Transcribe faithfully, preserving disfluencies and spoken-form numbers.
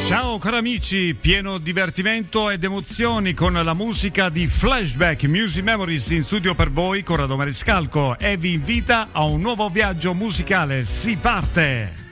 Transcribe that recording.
Ciao cari amici, pieno divertimento ed emozioni con la musica di Flashback Music Memories in studio per voi Corrado Mariscalco e vi invita a un nuovo viaggio musicale. Si parte!